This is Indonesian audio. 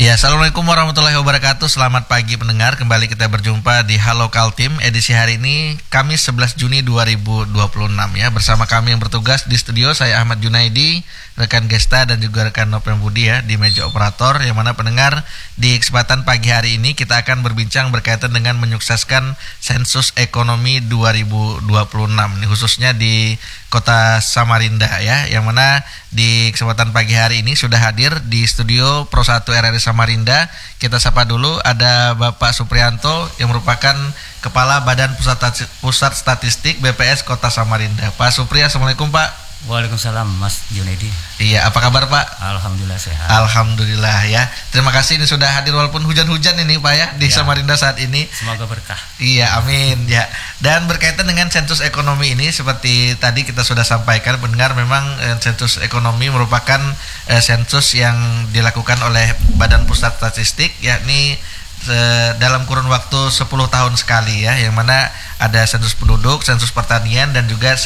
Ya, Assalamualaikum warahmatullahi wabarakatuh. Selamat pagi pendengar. Kembali kita berjumpa di Halo Kaltim edisi hari ini Kamis 11 Juni 2026 ya. Bersama kami yang bertugas di studio, saya Ahmad Junaidi, rekan Gesta dan juga rekan Nopen Budi ya di meja operator. Yang mana pendengar, di kesempatan pagi hari ini kita akan berbincang berkaitan dengan menyukseskan sensus ekonomi 2026 ini khususnya di Kota Samarinda ya. Yang mana di kesempatan pagi hari ini sudah hadir di studio Pro 1 RRI Samarinda. Kita sapa dulu, ada Bapak Suprianto yang merupakan Kepala Badan Pusat Statistik BPS Kota Samarinda. Pak Supri, Assalamualaikum Pak. Waalaikumsalam Mas Junaidi. Iya, apa kabar Pak? Alhamdulillah sehat. Alhamdulillah ya. Terima kasih ini sudah hadir walaupun hujan-hujan ini Pak ya di Samarinda saat ini. Semoga berkah. Iya, amin ya. Dan berkaitan dengan sensus ekonomi ini, seperti tadi kita sudah sampaikan, benar memang sensus ekonomi merupakan sensus yang dilakukan oleh Badan Pusat Statistik, yakni dalam kurun waktu 10 tahun sekali ya, yang mana ada sensus penduduk, sensus pertanian dan juga